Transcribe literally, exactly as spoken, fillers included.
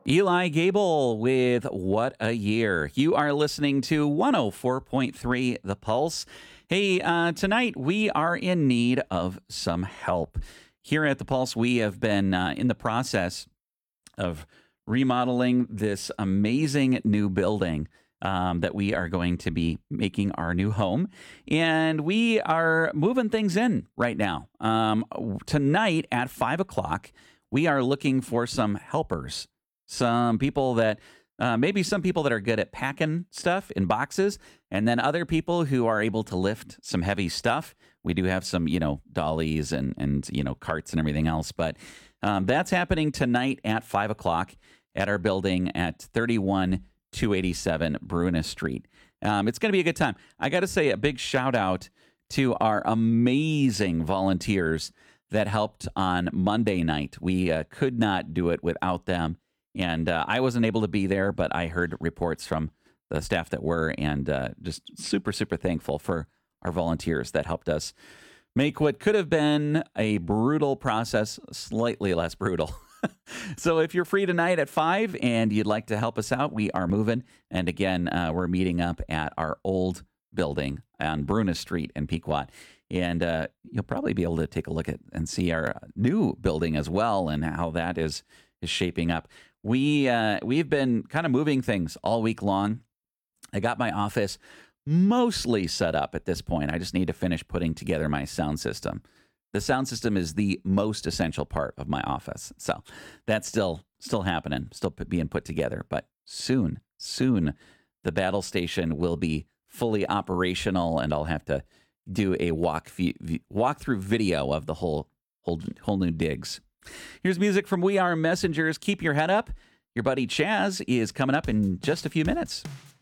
Eli Gable with What a Year. You are listening to one oh four point three The Pulse. Hey, uh, tonight we are in need of some help. Here at The Pulse, we have been uh, in the process of remodeling this amazing new building um, that we are going to be making our new home. And we are moving things in right now. Um, tonight at five o'clock, we are looking for some helpers. Some people that uh, maybe some people that are good at packing stuff in boxes, and then other people who are able to lift some heavy stuff. We do have some, you know, dollies and and you know carts and everything else, but um, that's happening tonight at five o'clock at our building at thirty-one two eighty-seven Bruna Street. Um, it's going to be a good time. I got to say a big shout out to our amazing volunteers that helped on Monday night. We uh, could not do it without them. And uh, I wasn't able to be there, but I heard reports from the staff that were, and uh, just super, super thankful for our volunteers that helped us make what could have been a brutal process slightly less brutal. So if you're free tonight at five and you'd like to help us out, we are moving. And again, uh, we're meeting up at our old building on Bruna Street in Pequot. And uh, you'll probably be able to take a look at and see our new building as well and how that is is shaping up. We, uh, we've been kind of moving things all week long. I got my office mostly set up at this point. I just need to finish putting together my sound system. The sound system is the most essential part of my office. So that's still still happening, still being put together. But soon, soon, the battle station will be fully operational, and I'll have to do a walk walkthrough video of the whole whole whole new digs. Here's music from We Are Messengers. Keep your head up. Your buddy Chaz is coming up in just a few minutes.